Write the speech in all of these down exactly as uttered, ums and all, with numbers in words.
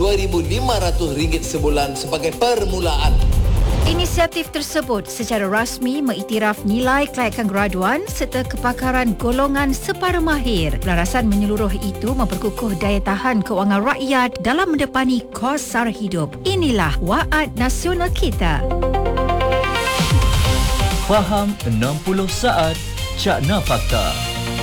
dua ribu lima ratus ringgit sebulan sebagai permulaan. Inisiatif tersebut secara rasmi mengiktiraf nilai kelayakan graduan serta kepakaran golongan separuh mahir. Pelarasan menyeluruh itu memperkukuh daya tahan kewangan rakyat dalam mendepani kos sara hidup. Inilah Waad Nasional kita. Faham enam puluh saat Cakna Fakta.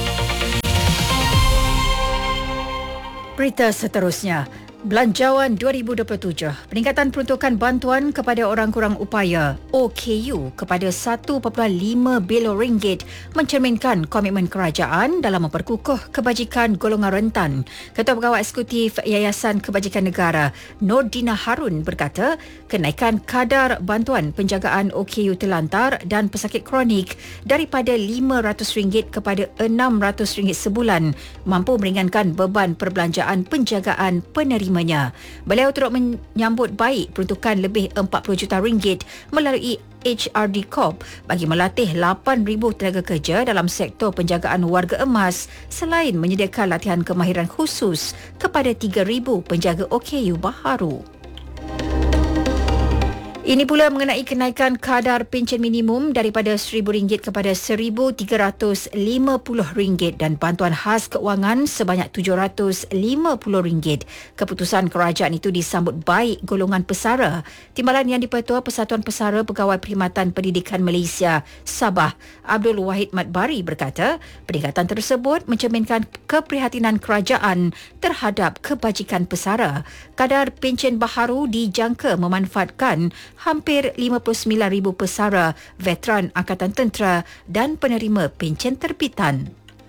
Berita seterusnya. Belanjawan dua ribu dua puluh tujuh, peningkatan peruntukan bantuan kepada orang kurang upaya O K U kepada satu perpuluhan lima bilion ringgit mencerminkan komitmen kerajaan dalam memperkukuh kebajikan golongan rentan. Ketua Pegawai Eksekutif Yayasan Kebajikan Negara, Nordina Harun berkata, kenaikan kadar bantuan penjagaan O K U terlantar dan pesakit kronik daripada lima ratus ringgit kepada enam ratus ringgit sebulan mampu meringankan beban perbelanjaan penjagaan penerima. Beliau turut menyambut baik peruntukan lebih empat puluh juta ringgit melalui H R D Corp bagi melatih lapan ribu tenaga kerja dalam sektor penjagaan warga emas selain menyediakan latihan kemahiran khusus kepada tiga ribu penjaga O K U baharu. Ini pula mengenai kenaikan kadar pencen minimum daripada seribu ringgit kepada seribu tiga ratus lima puluh ringgit dan bantuan khas keuangan sebanyak tujuh ratus lima puluh ringgit. Keputusan kerajaan itu disambut baik golongan pesara. Timbalan Yang di-Pertua Persatuan Pesara Pegawai Perkhidmatan Pendidikan Malaysia Sabah, Abdul Wahid Madbari berkata, peningkatan tersebut mencerminkan keprihatinan kerajaan terhadap kebajikan pesara. Kadar pencen baharu dijangka memanfaatkan hampir lima puluh sembilan ribu pesara, veteran Angkatan Tentera dan penerima pencen terbitan.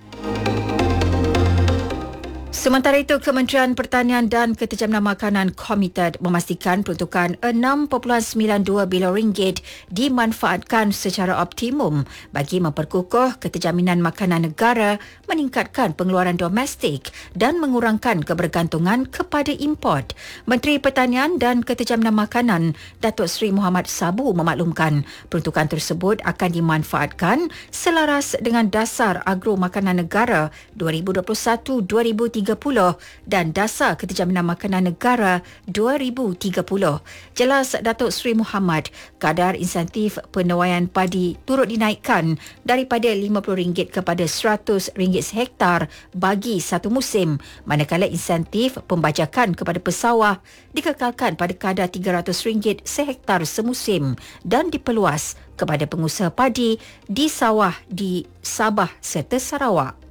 Sementara itu, Kementerian Pertanian dan Ketajaman Makanan komited memastikan peruntukan enam perpuluhan sembilan dua bilion ringgit dimanfaatkan secara optimum bagi memperkukuh keterjaminan makanan negara, meningkatkan pengeluaran domestik dan mengurangkan kebergantungan kepada import. Menteri Pertanian dan Ketajaman Makanan, Datuk Seri Muhammad Sabu memaklumkan peruntukan tersebut akan dimanfaatkan selaras dengan Dasar Agro Makanan Negara dua ribu dua puluh satu dua ribu tiga puluh dan Dasar Keterjaminan Makanan Negara dua ribu tiga puluh. Jelas Datuk Seri Muhammad, kadar insentif penuaian padi turut dinaikkan daripada lima puluh ringgit kepada seratus ringgit sehektar bagi satu musim, manakala insentif pembajakan kepada pesawah dikekalkan pada kadar tiga ratus ringgit sehektar semusim dan diperluas kepada pengusaha padi di sawah di Sabah serta Sarawak.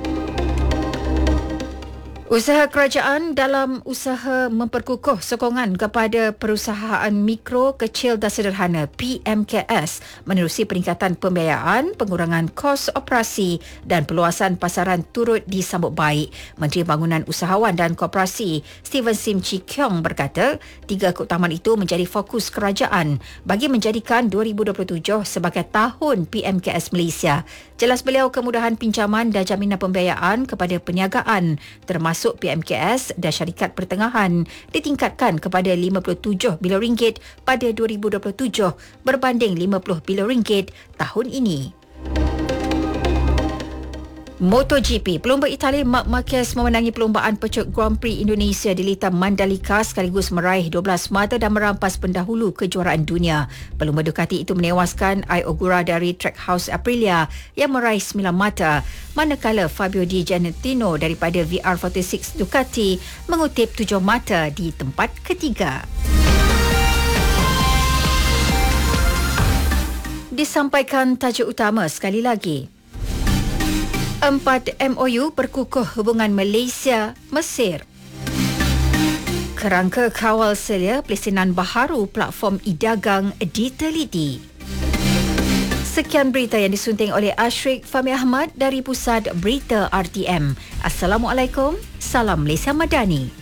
Usaha kerajaan dalam usaha memperkukuh sokongan kepada perusahaan mikro, kecil dan sederhana P M K S menerusi peningkatan pembiayaan, pengurangan kos operasi dan peluasan pasaran turut disambut baik. Menteri Bangunan Usahawan dan Koperasi Steven Sim Chee Kiong berkata, tiga keutamaan itu menjadi fokus kerajaan bagi menjadikan dua ribu dua puluh tujuh sebagai tahun P M K S Malaysia. Jelas beliau, kemudahan pinjaman dan jaminan pembiayaan kepada perniagaan termasuk P M K S dan syarikat pertengahan ditingkatkan kepada lima puluh tujuh bilion ringgit pada dua ribu dua puluh tujuh berbanding lima puluh bilion ringgit tahun ini. MotoGP, pelumba Itali Marc Marquez memenangi perlumbaan pecut Grand Prix Indonesia di litar Mandalika sekaligus meraih dua belas mata dan merampas pendahulu kejuaraan dunia. Pelumba Ducati itu menewaskan Ai Ogura dari Trackhouse Aprilia yang meraih sembilan mata, manakala Fabio Di Giannantino daripada V R empat puluh enam Ducati mengutip tujuh mata di tempat ketiga. Disampaikan tajuk utama sekali lagi. Empat M O U perkukuh hubungan Malaysia-Mesir. Kerangka kawal selia pelesinan baharu platform e-dagang diteliti. Sekian berita yang disunting oleh Ashrik Fahmi Ahmad dari Pusat Berita R T M. Assalamualaikum, salam Malaysia Madani.